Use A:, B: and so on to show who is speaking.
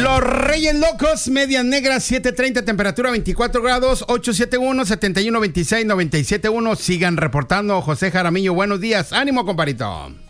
A: Los Reyes Locos, Medias Negras, 7:30, temperatura 24 grados, 871-7126-971. Sigan reportando. José Jaramillo, buenos días. Ánimo, comparito.